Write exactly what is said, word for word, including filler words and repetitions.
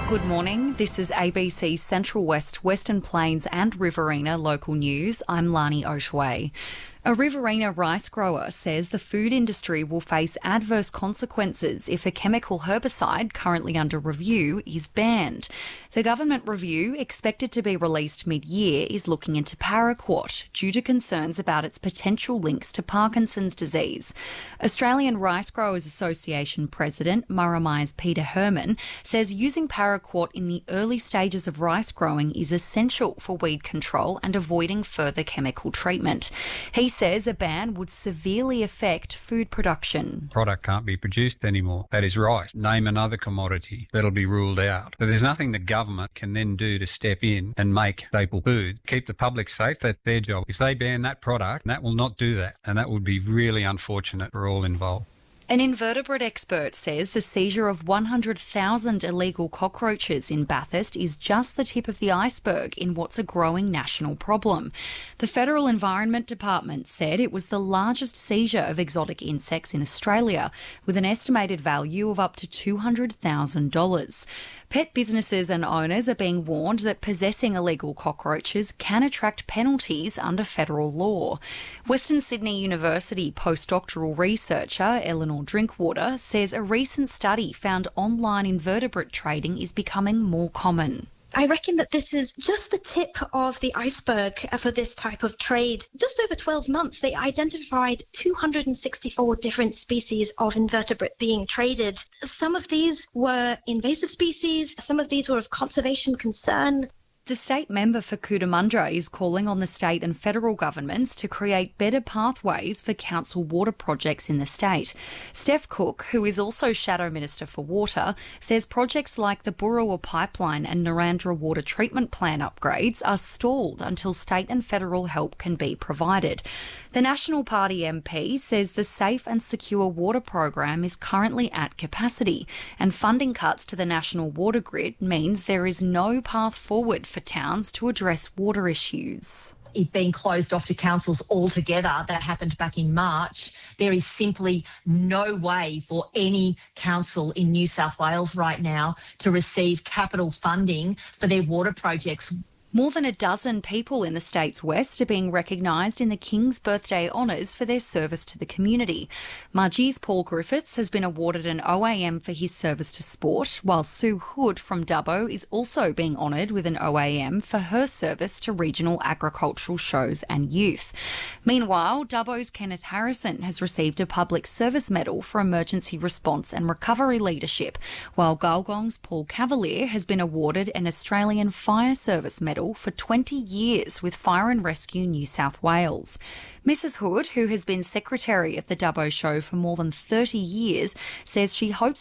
Good morning. This is A B C Central West, Western Plains and Riverina local news. I'm Lani Oshway. A Riverina rice grower says the food industry will face adverse consequences if a chemical herbicide currently under review is banned. The government review, expected to be released mid-year, is looking into paraquat due to concerns about its potential links to Parkinson's disease. Australian Rice Growers Association President Murrumay's Peter Herman says using paraquat in the early stages of rice growing is essential for weed control and avoiding further chemical treatment. He says a ban would severely affect food production. Product can't be produced anymore. That is rice. Name another commodity that'll be ruled out. So there's nothing the government can then do to step in and make staple food. Keep the public safe, that's their job. If they ban that product, that will not do that, and that would be really unfortunate for all involved. An invertebrate expert says the seizure of one hundred thousand illegal cockroaches in Bathurst is just the tip of the iceberg in what's a growing national problem. The Federal Environment Department said it was the largest seizure of exotic insects in Australia, with an estimated value of up to two hundred thousand dollars. Pet businesses and owners are being warned that possessing illegal cockroaches can attract penalties under federal law. Western Sydney University postdoctoral researcher Eleanor Drinkwater says a recent study found online invertebrate trading is becoming more common. I reckon that this is just the tip of the iceberg for this type of trade. Just over twelve months, they identified two hundred sixty-four different species of invertebrate being traded. Some of these were invasive species, some of these were of conservation concern. The state member for Cootamundra is calling on the state and federal governments to create better pathways for council water projects in the state. Steph Cook, who is also Shadow Minister for Water, says projects like the Burrawa Pipeline and Narandra Water Treatment Plant upgrades are stalled until state and federal help can be provided. The National Party M P says the Safe and Secure Water program is currently at capacity, and funding cuts to the national water grid means there is no path forward for towns to address water issues. It being closed off to councils altogether, that happened back in March. There is simply no way for any council in New South Wales right now to receive capital funding for their water projects. More than a dozen people in the state's west are being recognised in the King's Birthday Honours for their service to the community. Margie's Paul Griffiths has been awarded an O A M for his service to sport, while Sue Hood from Dubbo is also being honoured with an O A M for her service to regional agricultural shows and youth. Meanwhile, Dubbo's Kenneth Harrison has received a Public Service Medal for emergency response and recovery leadership, while Gulgong's Paul Cavalier has been awarded an Australian Fire Service Medal for twenty years with Fire and Rescue New South Wales. Missus Hood, who has been secretary of the Dubbo Show for more than thirty years, says she hopes